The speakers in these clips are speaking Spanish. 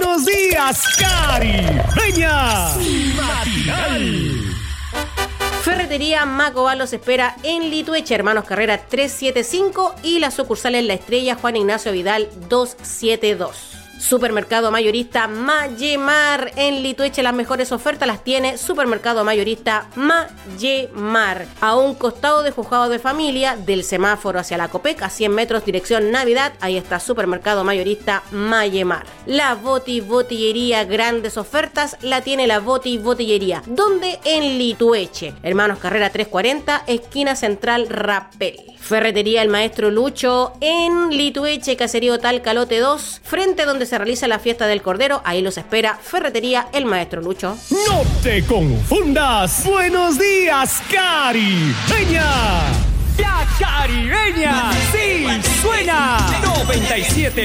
Buenos días, Caribeña. Matinal. Ferretería Macobal los espera en Litueche, Hermanos Carrera 375 y la sucursal en La Estrella, Juan Ignacio Vidal 272. Supermercado mayorista Mayemar en Litueche, las mejores ofertas las tiene Supermercado mayorista Mayemar, a un costado de Juzgado de Familia, del semáforo hacia la Copec, a 100 metros dirección Navidad. Ahí está Supermercado mayorista Mayemar. La Botillería, grandes ofertas la tiene la Botillería, donde en Litueche, Hermanos Carrera 340, esquina central Rappel. Ferretería El Maestro Lucho en Litueche, Caserío Talcalote 2, frente donde se realiza la fiesta del Cordero. Ahí los espera Ferretería El Maestro Lucho. No te confundas. Buenos días, Caribeña. La Caribeña sí suena 97.9.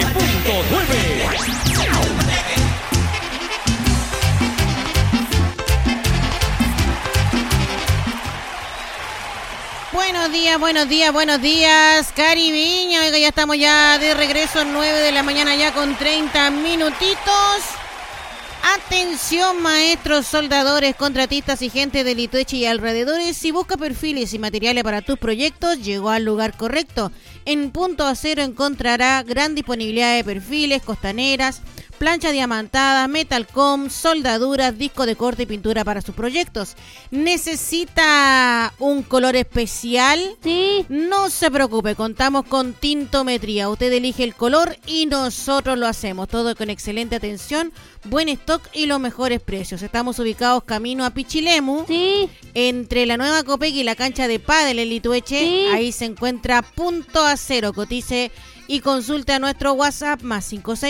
Buenos días, Caribeña. Oiga, ya estamos ya de regreso, 9 de la mañana ya con 30 minutitos. Atención, maestros, soldadores, contratistas y gente de Litueche y alrededores. Si busca perfiles y materiales para tus proyectos, llegó al lugar correcto. En Punto Acero encontrará gran disponibilidad de perfiles, costaneras, plancha diamantada, metalcom, soldaduras, disco de corte y pintura para sus proyectos. ¿Necesita un color especial? Sí. No se preocupe, contamos con tintometría. Usted elige el color y nosotros lo hacemos. Todo con excelente atención, buen stock y los mejores precios. Estamos ubicados camino a Pichilemu, Sí. entre la nueva Copec y la cancha de pádel en Litueche. Sí. Ahí se encuentra Punto Acero. Cotice y consulte a nuestro WhatsApp más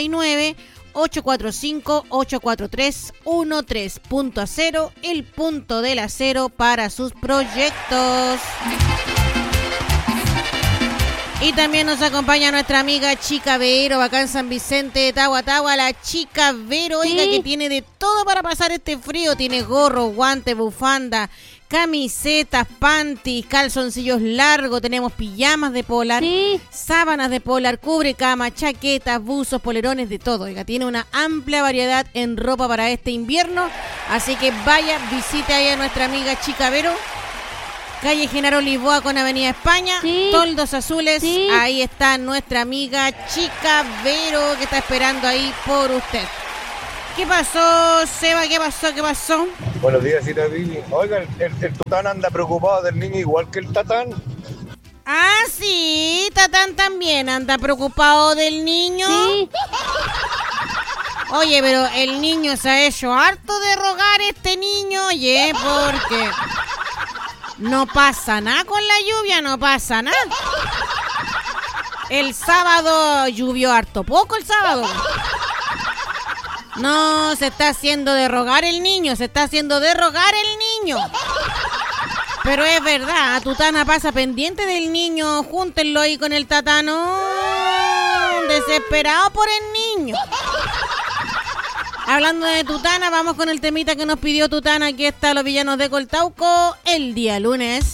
569-845-843-13. Punto Acero, el punto del acero para sus proyectos. Y también nos acompaña nuestra amiga Chica Vero, acá en San Vicente de Tahuatahua. La Chica Vero, oiga, Sí. que tiene de todo para pasar este frío. Tiene gorro, guantes, bufanda, camisetas, panties, calzoncillos largos. Tenemos pijamas de polar, Sí. sábanas de polar, cubrecama, chaquetas, buzos, polerones, de todo. Oiga, tiene una amplia variedad en ropa para este invierno. Así que vaya, visite ahí a nuestra amiga Chica Vero. Calle Genaro Lisboa con Avenida España, Sí. Toldos Azules. Sí. Ahí está nuestra amiga Chica Vero, que está esperando ahí por usted. ¿Qué pasó, Seba? ¿Qué pasó? Buenos días, Cita Vivi. Oiga, el Tután anda preocupado del niño igual que el Tatán. Ah, sí, Tatán también anda preocupado del niño. Sí. Oye, pero el niño se ha hecho harto de rogar, este niño, oye, porque no pasa nada con la lluvia, no pasa nada. El sábado llovió harto poco el sábado. No, se está haciendo de rogar el niño, Pero es verdad, Tutana pasa pendiente del niño, júntenlo ahí con el Tatano, desesperado por el niño. Hablando de Tutana, vamos con el temita que nos pidió Tutana. Aquí está Los Villanos de Coltauco, el día lunes.